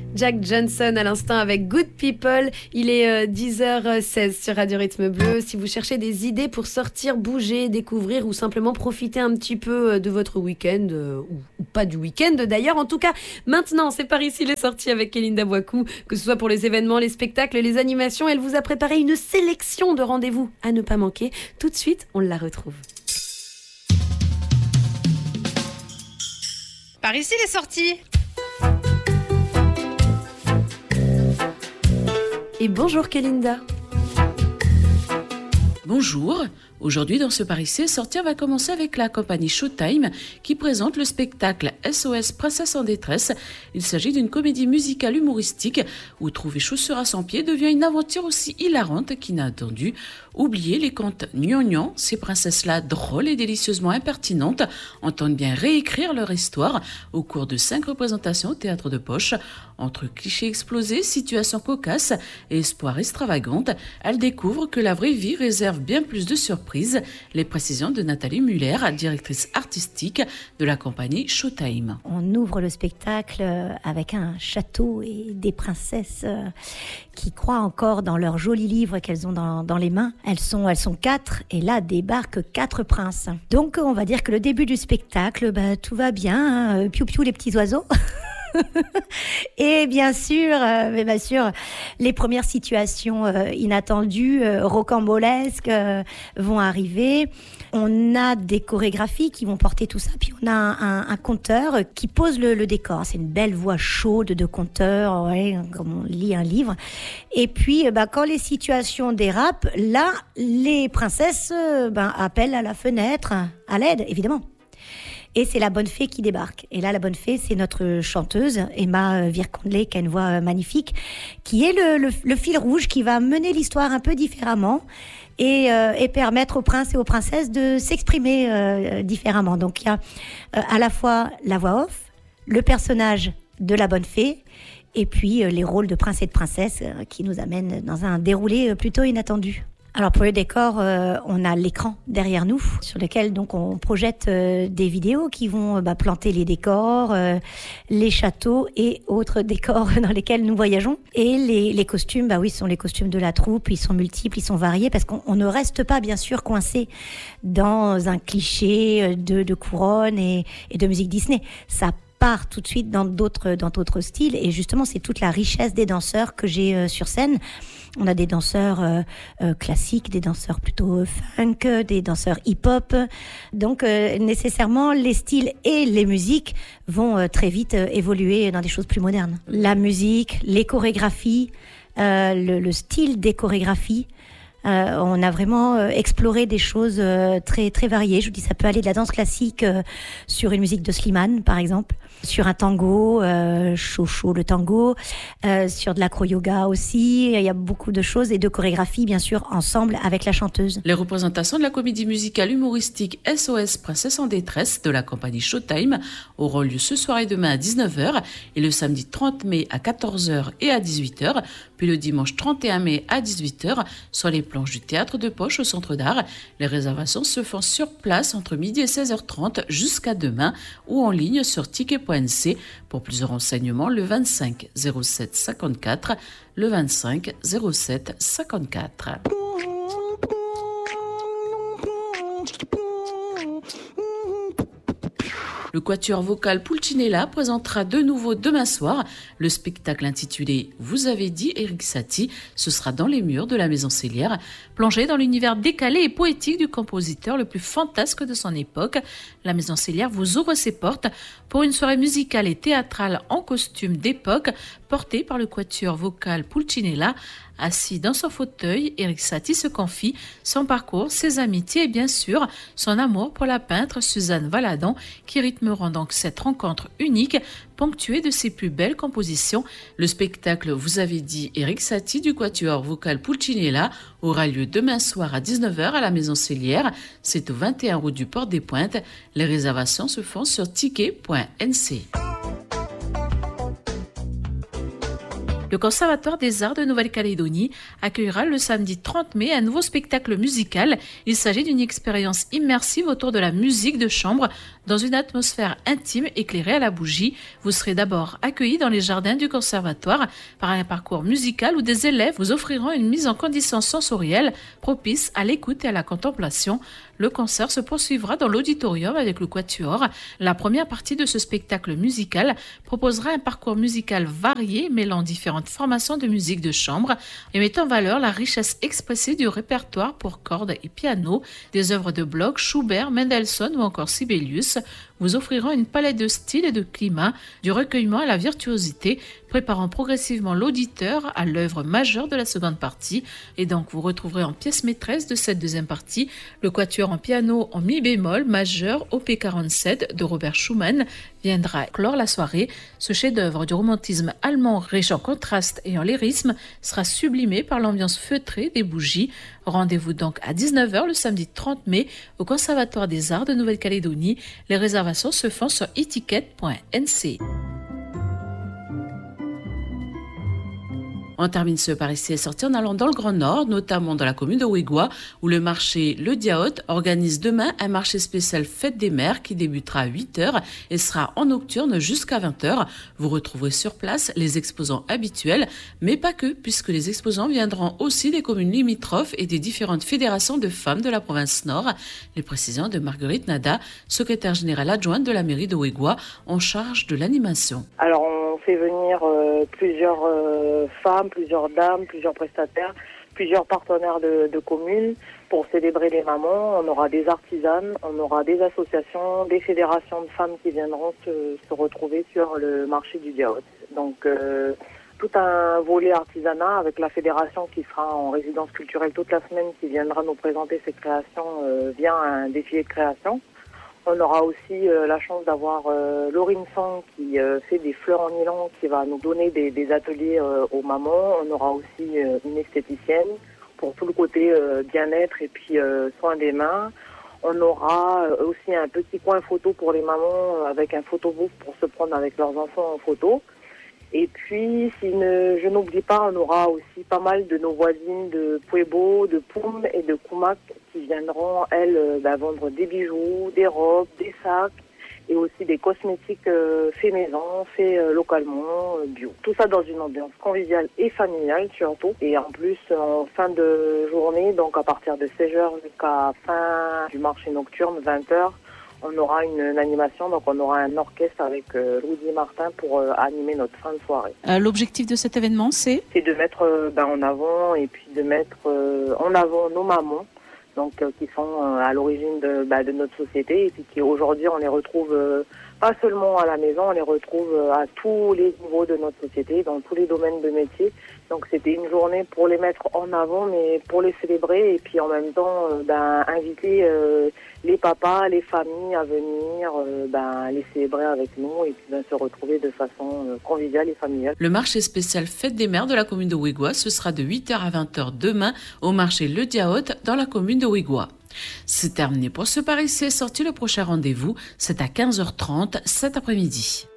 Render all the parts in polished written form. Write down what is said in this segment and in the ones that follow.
Jack Johnson à l'instant avec Good People. Il est 10h16 sur Radio Rythme Bleu. Si vous cherchez des idées pour sortir, bouger, découvrir ou simplement profiter un petit peu de votre week-end, ou pas du week-end d'ailleurs, en tout cas, maintenant, c'est par ici les sorties avec Kélinda Bouakou. Que ce soit pour les événements, les spectacles, les animations, elle vous a préparé une sélection de rendez-vous à ne pas manquer. Tout de suite, on la retrouve. Par ici les sorties. Et bonjour Kélinda. Bonjour, aujourd'hui dans ce Paris c'est sorti, on va commencer avec la compagnie Showtime qui présente le spectacle SOS Princesse en détresse. Il s'agit d'une comédie musicale humoristique où trouver chaussures à son pied devient une aventure aussi hilarante qu'inattendue. Oubliez les contes gnangnan, ces princesses-là drôles et délicieusement impertinentes entendent bien réécrire leur histoire au cours de 5 représentations au théâtre de poche. Entre clichés explosés, situations cocasses et espoirs extravagantes, elles découvrent que la vraie vie réserve bien plus de surprises. Les précisions de Nathalie Muller, directrice artistique de la compagnie Showtime. On ouvre le spectacle avec un château et des princesses qui croient encore dans leurs jolis livres qu'elles ont dans les mains. Elles sont 4 et là débarquent 4 princes. Donc on va dire que le début du spectacle, tout va bien, hein, piou piou les petits oiseaux. Et bien sûr, les premières situations inattendues, rocambolesques vont arriver. On a des chorégraphies qui vont porter tout ça, puis on a un conteur qui pose le décor. C'est une belle voix chaude de conteur, ouais, comme on lit un livre. Et puis, quand les situations dérapent, là, les princesses appellent à la fenêtre, à l'aide, évidemment. Et c'est la bonne fée qui débarque. Et là, la bonne fée, c'est notre chanteuse, Emma Virkondlé, qui a une voix magnifique, qui est le fil rouge qui va mener l'histoire un peu différemment et permettre aux princes et aux princesses de s'exprimer différemment. Donc, il y a à la fois la voix off, le personnage de la bonne fée, et puis les rôles de prince et de princesse qui nous amènent dans un déroulé plutôt inattendu. Alors pour le décor, on a l'écran derrière nous sur lequel donc on projette des vidéos qui vont planter les décors, les châteaux et autres décors dans lesquels nous voyageons. Et les costumes, ce sont les costumes de la troupe, ils sont multiples, ils sont variés parce qu'on ne reste pas bien sûr coincé dans un cliché de couronne et de musique Disney. Ça part tout de suite dans d'autres styles et justement c'est toute la richesse des danseurs que j'ai sur scène. On a des danseurs classiques, des danseurs plutôt funk, des danseurs hip-hop. Donc nécessairement les styles et les musiques vont très vite évoluer dans des choses plus modernes. La musique, les chorégraphies, le style des chorégraphies. On a vraiment exploré des choses très très variées. Je vous dis, ça peut aller de la danse classique sur une musique de Slimane, par exemple, sur un tango, chaud le tango, sur de l'acro-yoga aussi. Il y a beaucoup de choses et de chorégraphies, bien sûr, ensemble avec la chanteuse. Les représentations de la comédie musicale humoristique SOS Princesse en détresse de la compagnie Showtime auront lieu ce soir et demain à 19h et le samedi 30 mai à 14h et à 18h, puis le dimanche 31 mai à 18h sur les planches du théâtre de poche au centre d'art. Les réservations se font sur place entre midi et 16h30 jusqu'à demain ou en ligne sur ticket.nc. Pour plus de renseignements, le 25 07 54, le 25 07 54. Le quatuor vocal Pulcinella présentera de nouveau demain soir le spectacle intitulé « Vous avez dit Erik Satie ». Ce sera dans les murs de la Maison Cellière. Plongé dans l'univers décalé et poétique du compositeur le plus fantasque de son époque, la Maison Cellière vous ouvre ses portes pour une soirée musicale et théâtrale en costume d'époque portée par le quatuor vocal Pulcinella. Assis dans son fauteuil, Erik Satie se confie son parcours, ses amitiés et bien sûr son amour pour la peintre Suzanne Valadon qui rythmeront donc cette rencontre unique ponctuée de ses plus belles compositions. Le spectacle Vous avez dit Erik Satie du quatuor vocal Pulcinella aura lieu demain soir à 19h à la Maison Cellière. C'est au 21 route du Port des Pointes. Les réservations se font sur ticket.nc. Le Conservatoire des Arts de Nouvelle-Calédonie accueillera le samedi 30 mai un nouveau spectacle musical. Il s'agit d'une expérience immersive autour de la musique de chambre dans une atmosphère intime éclairée à la bougie. Vous serez d'abord accueillis dans les jardins du Conservatoire par un parcours musical où des élèves vous offriront une mise en condition sensorielle propice à l'écoute et à la contemplation. Le concert se poursuivra dans l'auditorium avec le Quatuor. La première partie de ce spectacle musical proposera un parcours musical varié mêlant différentes formations de musique de chambre et mettant en valeur la richesse expressive du répertoire pour cordes et piano, des œuvres de Bloch, Schubert, Mendelssohn ou encore Sibelius. Vous offriront une palette de styles et de climats, du recueillement à la virtuosité, préparant progressivement l'auditeur à l'œuvre majeure de la seconde partie. Et donc, vous retrouverez en pièce maîtresse de cette deuxième partie le quatuor en piano en mi bémol majeur op 47 de Robert Schumann viendra clore la soirée. Ce chef-d'œuvre du romantisme allemand riche en contrastes et en lyrisme sera sublimé par l'ambiance feutrée des bougies. Rendez-vous donc à 19h le samedi 30 mai au Conservatoire des Arts de Nouvelle-Calédonie. Les réservations se font sur etiquette.nc. On termine ce Par ici est sorti en allant dans le Grand Nord, notamment dans la commune de Wigwa, où le marché Le Diaote organise demain un marché spécial Fête des Mères qui débutera à 8h et sera en nocturne jusqu'à 20h. Vous retrouverez sur place les exposants habituels, mais pas que, puisque les exposants viendront aussi des communes limitrophes et des différentes fédérations de femmes de la province Nord. Les précisions de Marguerite Nada, secrétaire générale adjointe de la mairie de Wigwa, en charge de l'animation. Alors on fait venir plusieurs femmes, plusieurs dames, plusieurs prestataires, plusieurs partenaires de communes pour célébrer les mamans. On aura des artisanes, on aura des associations, des fédérations de femmes qui viendront se retrouver sur le marché du Diaote. Donc tout un volet artisanat avec la fédération qui sera en résidence culturelle toute la semaine, qui viendra nous présenter ses créations via un défilé de création. On aura aussi la chance d'avoir Laurine Sang qui fait des fleurs en nylon, qui va nous donner des ateliers aux mamans. On aura aussi une esthéticienne pour tout le côté bien-être et puis soin des mains. On aura aussi un petit coin photo pour les mamans avec un photobooth pour se prendre avec leurs enfants en photo. Et puis, je n'oublie pas, on aura aussi pas mal de nos voisines de Puebo, de Poum et de Koumak qui viendront, elles, vendre des bijoux, des robes, des sacs et aussi des cosmétiques faits maison, faits localement, bio. Tout ça dans une ambiance conviviale et familiale surtout. Et en plus, en fin de journée, donc à partir de 16h jusqu'à fin du marché nocturne, 20h, on aura une animation, donc on aura un orchestre avec Louis Martin pour animer notre fin de soirée. L'objectif de cet événement, c'est de mettre en avant et puis de mettre en avant nos mamans, donc qui sont à l'origine de notre société et puis qui aujourd'hui on les retrouve pas seulement à la maison, on les retrouve à tous les niveaux de notre société, dans tous les domaines de métier. Donc c'était une journée pour les mettre en avant, mais pour les célébrer et puis en même temps inviter les papas, les familles à venir les célébrer avec nous et puis se retrouver de façon conviviale et familiale. Le marché spécial Fête des Mères de la commune de Wigwa, ce sera de 8h à 20h demain au marché Le Diaote dans la commune de Wigwa. C'est terminé pour ce Par ici est sorti. Le prochain rendez-vous, c'est à 15h30 cet après-midi.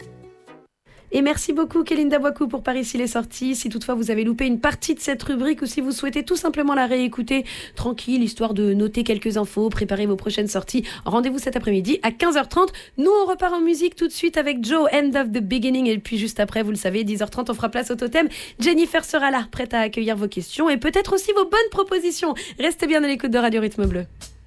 Et merci beaucoup Kéline Dabwaku pour Par ici les sorties. Si toutefois vous avez loupé une partie de cette rubrique ou si vous souhaitez tout simplement la réécouter tranquille, histoire de noter quelques infos, préparer vos prochaines sorties, rendez-vous cet après-midi à 15h30. Nous on repart en musique tout de suite avec Joe, End of the Beginning, et puis juste après, vous le savez, 10h30 on fera place au totem. Jennifer sera là, prête à accueillir vos questions et peut-être aussi vos bonnes propositions. Restez bien à l'écoute de Radio Rythme Bleu.